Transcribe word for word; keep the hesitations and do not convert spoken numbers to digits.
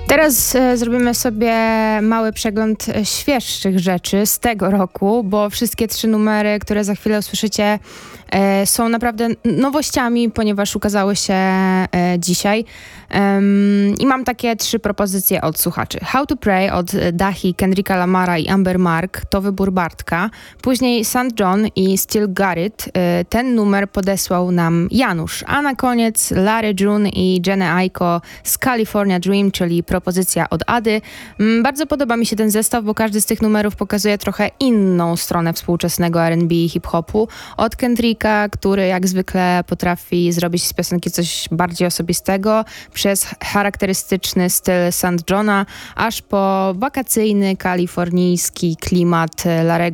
Teraz e, zrobimy sobie mały przegląd e, świeższych rzeczy z tego roku, bo wszystkie trzy numery, które za chwilę usłyszycie, e, są naprawdę nowościami, ponieważ ukazały się e, dzisiaj. Em, I mam takie trzy propozycje od słuchaczy. How to Pray od Dahi, Kendricka Lamara i Amber Mark to wybór Bartka. Później Saint John i Still Got It. E, ten numer podesłał nam Janusz. A na koniec Larry June i Jenny Aiko z California Dream, czyli propozycja od Ady. Mm, Bardzo podoba mi się ten zestaw, bo każdy z tych numerów pokazuje trochę inną stronę współczesnego R and B i hip-hopu. Od Kendricka, który jak zwykle potrafi zrobić z piosenki coś bardziej osobistego, przez charakterystyczny styl Saint Johna, aż po wakacyjny, kalifornijski klimat Larego